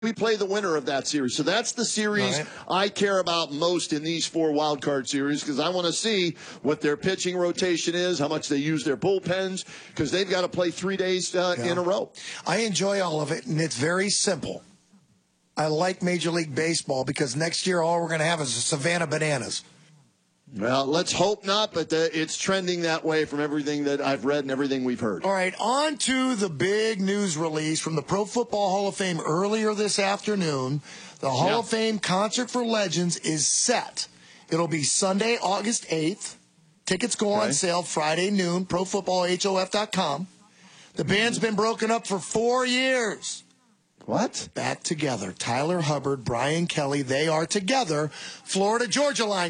we play the winner of that series. So that's the series I care about most in these 4 wild card series, because I want to see what their pitching rotation is, how much they use their bullpens, because they've got to play 3 days in a row. I enjoy all of it, and it's very simple. I like Major League Baseball because next year all we're going to have is Savannah Bananas. Well, let's hope not, but it's trending that way from everything that I've read and everything we've heard. All right, on to the big news release from the Pro Football Hall of Fame earlier this afternoon. The Hall of Fame Concert for Legends is set. It'll be Sunday, August 8th. Tickets go on sale Friday noon, profootballhof.com. The band's been broken up for 4 years. What? Back together. Tyler Hubbard, Brian Kelly, they are together. Florida-Georgia line.